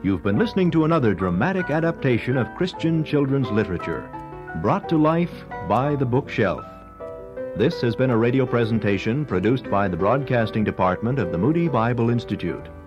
You've been listening to another dramatic adaptation of Christian children's literature, brought to life by The Bookshelf. This has been a radio presentation produced by the Broadcasting Department of the Moody Bible Institute.